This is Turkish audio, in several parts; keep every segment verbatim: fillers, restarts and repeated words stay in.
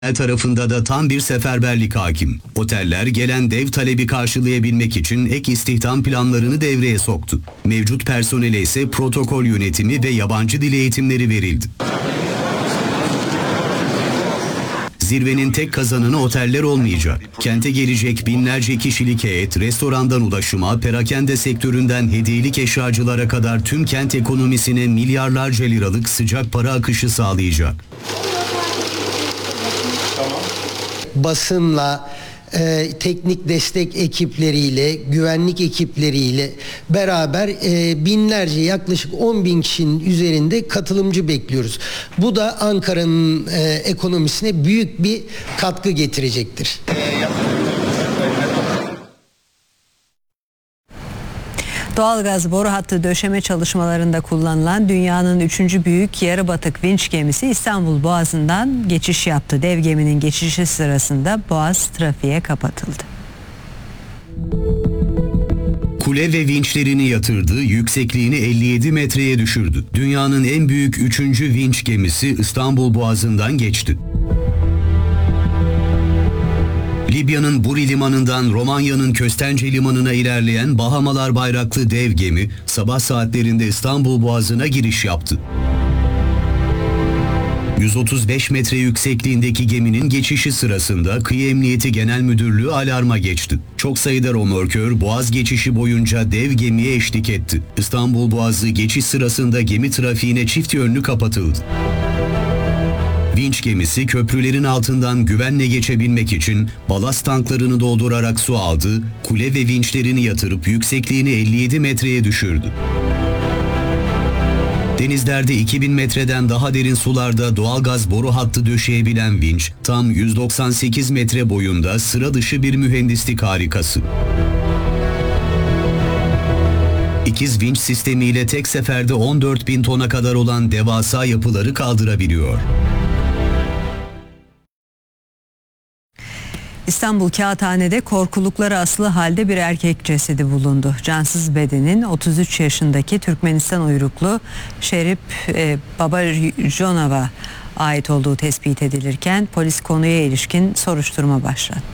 tarafında da tam bir seferberlik hakim. Oteller gelen dev talebi karşılayabilmek için ek istihdam planlarını devreye soktu. Mevcut personele ise protokol yönetimi ve yabancı dil eğitimleri verildi. Zirvenin tek kazananı oteller olmayacak. Kente gelecek binlerce kişilik heyet, restorandan ulaşıma, perakende sektöründen hediyelik eşyacılara kadar tüm kent ekonomisine milyarlarca liralık sıcak para akışı sağlayacak. Basınla, e, teknik destek ekipleriyle, güvenlik ekipleriyle beraber e, binlerce, yaklaşık on bin kişinin üzerinde katılımcı bekliyoruz. Bu da Ankara'nın e, ekonomisine büyük bir katkı getirecektir. Doğalgaz boru hattı döşeme çalışmalarında kullanılan dünyanın üçüncü büyük yarı batık vinç gemisi İstanbul Boğazı'ndan geçiş yaptı. Dev geminin geçişi sırasında Boğaz trafiğe kapatıldı. Kule ve vinçlerini yatırdı, yüksekliğini elli yedi metreye düşürdü. Dünyanın en büyük üçüncü vinç gemisi İstanbul Boğazı'ndan geçti. Libya'nın Buri limanından Romanya'nın Köstence limanına ilerleyen Bahamalar bayraklı dev gemi sabah saatlerinde İstanbul Boğazı'na giriş yaptı. yüz otuz beş metre yüksekliğindeki geminin geçişi sırasında Kıyı Emniyeti Genel Müdürlüğü alarma geçti. Çok sayıda römorkör Boğaz geçişi boyunca dev gemiye eşlik etti. İstanbul Boğazı geçiş sırasında gemi trafiğine çift yönlü kapatıldı. Vinç gemisi köprülerin altından güvenle geçebilmek için balast tanklarını doldurarak su aldı, kule ve vinçlerini yatırıp yüksekliğini elli yedi metreye düşürdü. Denizlerde iki bin metreden daha derin sularda doğalgaz boru hattı döşeyebilen vinç, tam yüz doksan sekiz metre boyunda sıra dışı bir mühendislik harikası. İkiz vinç sistemiyle tek seferde on dört bin tona kadar olan devasa yapıları kaldırabiliyor. İstanbul Kağıthane'de korkulukları asılı halde bir erkek cesedi bulundu. Cansız bedenin otuz üç yaşındaki Türkmenistan uyruklu Şerif e, Babajonov'a ait olduğu tespit edilirken polis konuya ilişkin soruşturma başlattı.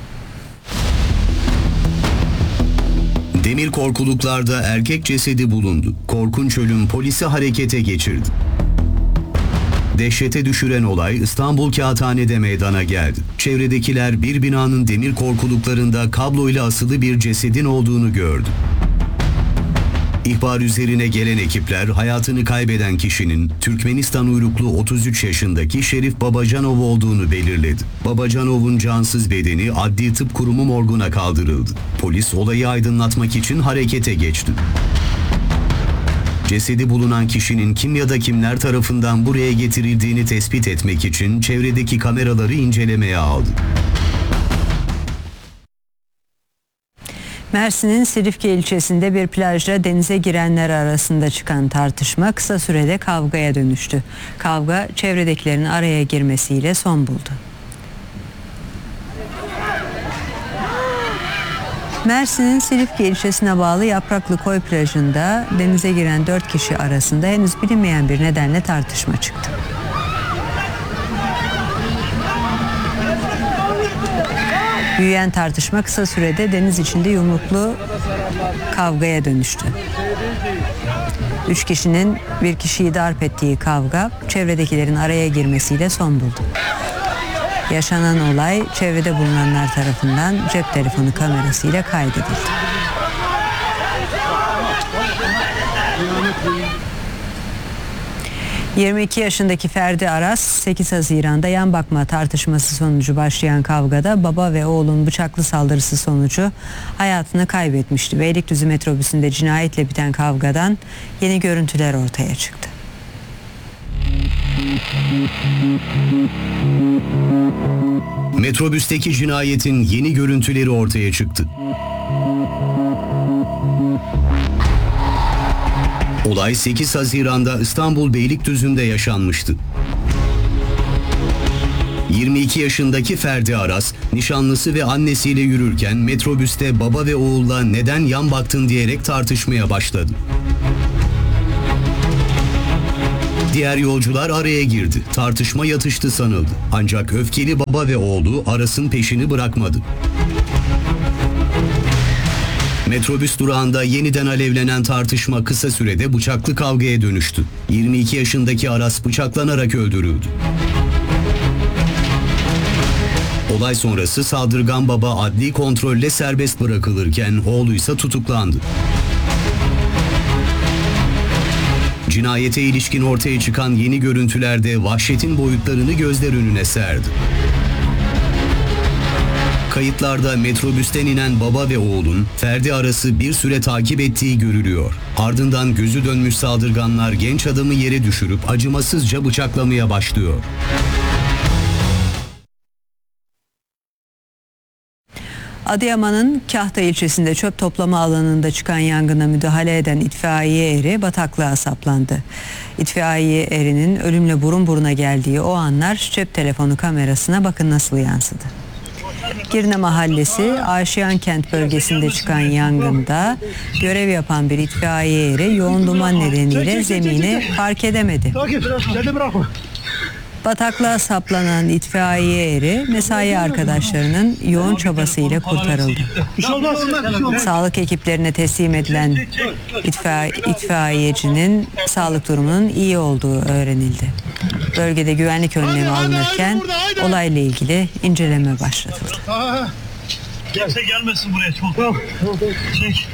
Demir korkuluklarda erkek cesedi bulundu. Korkunç ölüm polisi harekete geçirdi. Dehşete düşüren olay İstanbul Kağıthane'de meydana geldi. Çevredekiler bir binanın demir korkuluklarında kabloyla asılı bir cesedin olduğunu gördü. İhbar üzerine gelen ekipler hayatını kaybeden kişinin Türkmenistan uyruklu otuz üç yaşındaki Şerif Babajanov olduğunu belirledi. Babajanov'un cansız bedeni Adli Tıp Kurumu morguna kaldırıldı. Polis olayı aydınlatmak için harekete geçti. Cesedi bulunan kişinin kim ya da kimler tarafından buraya getirildiğini tespit etmek için çevredeki kameraları incelemeye aldı. Mersin'in Silifke ilçesinde bir plajda denize girenler arasında çıkan tartışma kısa sürede kavgaya dönüştü. Kavga çevredekilerin araya girmesiyle son buldu. Mersin'in Silifke ilçesine bağlı Yapraklı Koy plajında denize giren dört kişi arasında henüz bilinmeyen bir nedenle tartışma çıktı. Büyüyen tartışma kısa sürede deniz içinde yumruklu kavgaya dönüştü. Üç kişinin bir kişiyi darp ettiği kavga çevredekilerin araya girmesiyle son buldu. Yaşanan olay çevrede bulunanlar tarafından cep telefonu kamerasıyla kaydedildi. yirmi iki yaşındaki Ferdi Aras, sekiz Haziran'da yan bakma tartışması sonucu başlayan kavgada baba ve oğlun bıçaklı saldırısı sonucu hayatını kaybetmişti. Beylikdüzü metrobüsünde cinayetle biten kavgadan yeni görüntüler ortaya çıktı. Metrobüsteki cinayetin yeni görüntüleri ortaya çıktı. Olay sekiz Haziran'da İstanbul Beylikdüzü'nde yaşanmıştı. yirmi iki yaşındaki Ferdi Aras, nişanlısı ve annesiyle yürürken metrobüste baba ve oğulla neden yan baktın diyerek tartışmaya başladı. Diğer yolcular araya girdi. Tartışma yatıştı sanıldı. Ancak öfkeli baba ve oğlu Aras'ın peşini bırakmadı. Metrobüs durağında yeniden alevlenen tartışma kısa sürede bıçaklı kavgaya dönüştü. yirmi iki yaşındaki Aras bıçaklanarak öldürüldü. Olay sonrası saldırgan baba adli kontrolle serbest bırakılırken oğluysa tutuklandı. Cinayete ilişkin ortaya çıkan yeni görüntülerde vahşetin boyutlarını gözler önüne serdi. Kayıtlarda metrobüsten inen baba ve oğlun Ferdi Aras'ı bir süre takip ettiği görülüyor. Ardından gözü dönmüş saldırganlar genç adamı yere düşürüp acımasızca bıçaklamaya başlıyor. Adıyaman'ın Kahta ilçesinde çöp toplama alanında çıkan yangına müdahale eden itfaiye eri bataklığa saplandı. İtfaiye erinin ölümle burun buruna geldiği o anlar cep telefonu kamerasına bakın nasıl yansıdı. Girne Mahallesi Aşiyan Kent bölgesinde çıkan yangında görev yapan bir itfaiye eri yoğun duman nedeniyle zemini fark edemedi. Bataklığa saplanan itfaiye eri mesai arkadaşlarının yoğun çabasıyla kurtarıldı. Sağlık ekiplerine teslim edilen itfaiye, itfaiyecinin sağlık durumunun iyi olduğu öğrenildi. Bölgede güvenlik önlemi alınırken olayla ilgili inceleme başlatıldı. Gelse gelmesin buraya çok. Çek.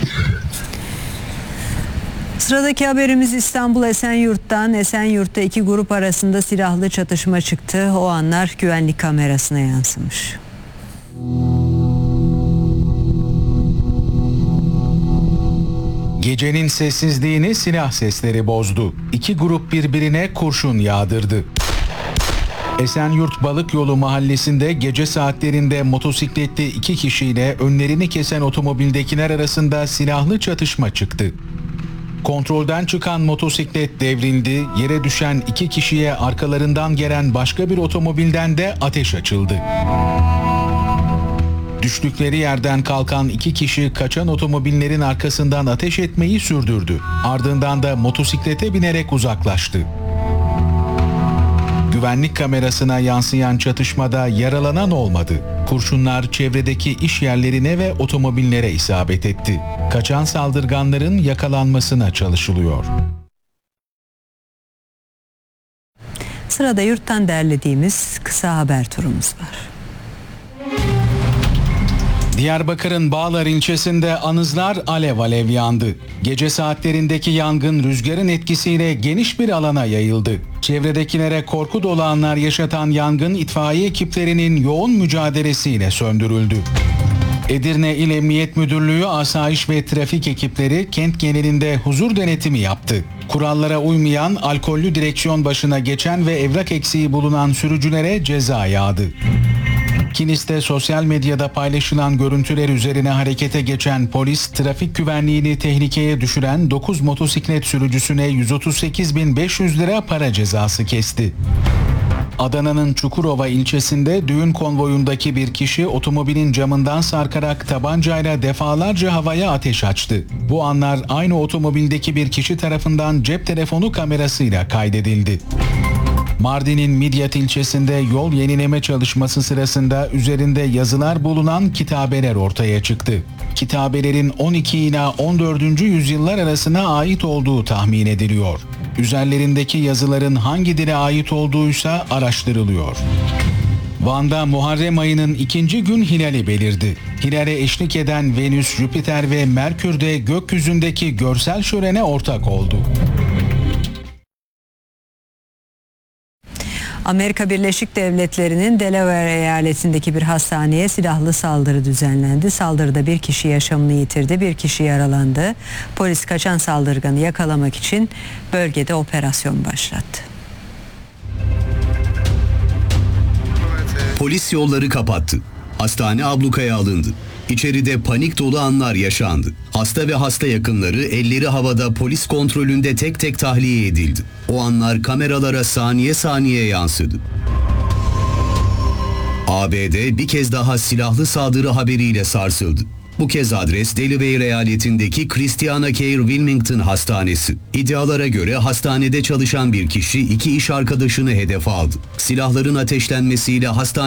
Sıradaki haberimiz İstanbul Esenyurt'tan. Esenyurt'ta iki grup arasında silahlı çatışma çıktı. O anlar güvenlik kamerasına yansımış. Gecenin sessizliğini silah sesleri bozdu. İki grup birbirine kurşun yağdırdı. Esenyurt Balıkyolu mahallesinde gece saatlerinde motosikletli iki kişiyle önlerini kesen otomobildekiler arasında silahlı çatışma çıktı. Kontrolden çıkan motosiklet devrildi, yere düşen iki kişiye arkalarından gelen başka bir otomobilden de ateş açıldı. Düştükleri yerden kalkan iki kişi kaçan otomobillerin arkasından ateş etmeyi sürdürdü. Ardından da motosiklete binerek uzaklaştı. Güvenlik kamerasına yansıyan çatışmada yaralanan olmadı. Kurşunlar çevredeki iş yerlerine ve otomobillere isabet etti. Kaçan saldırganların yakalanmasına çalışılıyor. Sırada yurttan derlediğimiz kısa haber turumuz var. Diyarbakır'ın Bağlar ilçesinde anızlar alev alev yandı. Gece saatlerindeki yangın rüzgarın etkisiyle geniş bir alana yayıldı. Çevredekilere korku dolu anlar yaşatan yangın itfaiye ekiplerinin yoğun mücadelesiyle söndürüldü. Edirne İl Emniyet Müdürlüğü Asayiş ve Trafik ekipleri kent genelinde huzur denetimi yaptı. Kurallara uymayan, alkollü direksiyon başına geçen ve evrak eksiği bulunan sürücülere ceza yağdı. Kilis'te sosyal medyada paylaşılan görüntüler üzerine harekete geçen polis, trafik güvenliğini tehlikeye düşüren dokuz motosiklet sürücüsüne yüz otuz sekiz bin beş yüz lira para cezası kesti. Adana'nın Çukurova ilçesinde düğün konvoyundaki bir kişi otomobilin camından sarkarak tabancayla defalarca havaya ateş açtı. Bu anlar aynı otomobildeki bir kişi tarafından cep telefonu kamerasıyla kaydedildi. Mardin'in Midyat ilçesinde yol yenileme çalışması sırasında üzerinde yazılar bulunan kitabeler ortaya çıktı. Kitabelerin on iki ila on dördüncü yüzyıllar arasına ait olduğu tahmin ediliyor. Üzerlerindeki yazıların hangi dile ait olduğuysa araştırılıyor. Van'da Muharrem ayının ikinci gün hilali belirdi. Hilale eşlik eden Venüs, Jüpiter ve Merkür de gökyüzündeki görsel şölene ortak oldu. Amerika Birleşik Devletleri'nin Delaware eyaletindeki bir hastaneye silahlı saldırı düzenlendi. Saldırıda bir kişi yaşamını yitirdi, bir kişi yaralandı. Polis kaçan saldırganı yakalamak için bölgede operasyon başlattı. Polis yolları kapattı. Hastane ablukaya alındı. İçeride panik dolu anlar yaşandı. Hasta ve hasta yakınları elleri havada polis kontrolünde tek tek tahliye edildi. O anlar kameralara saniye saniye yansıdı. A B D bir kez daha silahlı saldırı haberiyle sarsıldı. Bu kez adres Delaware eyaletindeki Christiana Care Wilmington Hastanesi. İddialara göre hastanede çalışan bir kişi iki iş arkadaşını hedef aldı. Silahların ateşlenmesiyle hastane